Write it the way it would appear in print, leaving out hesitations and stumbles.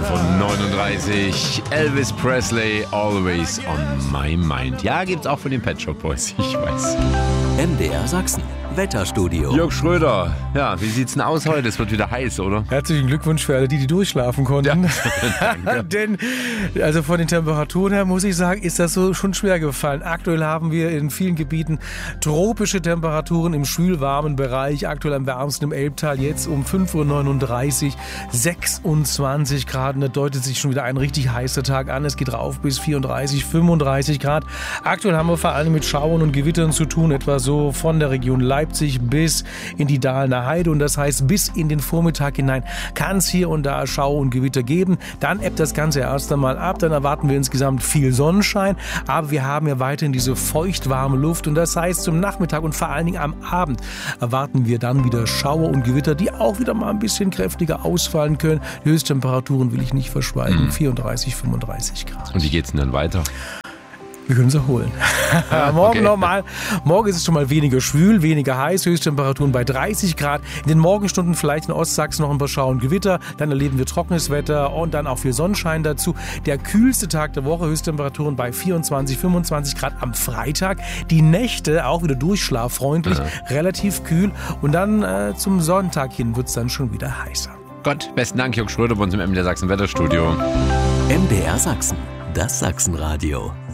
von 39. Elvis Presley, Always on My Mind. Ja, gibt's auch von den Pet Shop Boys, ich weiß. MDR Sachsen, Wetterstudio. Jörg Schröder, ja, wie sieht's denn aus heute? Es wird wieder heiß, oder? Herzlichen Glückwunsch für alle, die durchschlafen konnten. Ja, Denn, also von den Temperaturen her muss ich sagen, ist das so schon schwer gefallen. Aktuell haben wir in vielen Gebieten tropische Temperaturen im schwülwarmen Bereich. Aktuell am wärmsten im Elbtal, jetzt um 5:39 Uhr, 26 Grad. Und da deutet sich schon wieder ein richtig heißer Tag an. Es geht rauf bis 34, 35 Grad. Aktuell haben wir vor allem mit Schauern und Gewittern zu tun, etwa so von der Region Leipzig bis in die Dahlemer Heide. Und das heißt, bis in den Vormittag hinein kann es hier und da Schauer und Gewitter geben. Dann ebbt das Ganze erst einmal ab. Dann erwarten wir insgesamt viel Sonnenschein. Aber wir haben ja weiterhin diese feuchtwarme Luft. Und das heißt, zum Nachmittag und vor allen Dingen am Abend erwarten wir dann wieder Schauer und Gewitter, die auch wieder mal ein bisschen kräftiger ausfallen können. Die Höchsttemperaturen will ich nicht verschweigen. 34, 35 Grad. Und wie geht's denn dann weiter? Wir können sie holen. Morgen okay. normal. Morgen ist es schon mal weniger schwül, weniger heiß, Höchsttemperaturen bei 30 Grad. In den Morgenstunden vielleicht in Ostsachsen noch ein paar Schauer und Gewitter. Dann erleben wir trockenes Wetter und dann auch viel Sonnenschein dazu. Der kühlste Tag der Woche, Höchsttemperaturen bei 24, 25 Grad am Freitag. Die Nächte auch wieder durchschlaffreundlich, relativ kühl. Und dann zum Sonntag hin wird es dann schon wieder heißer. Gott, besten Dank, Jörg Schröder bei uns im MDR Sachsen Wetterstudio. MDR Sachsen, das Sachsenradio.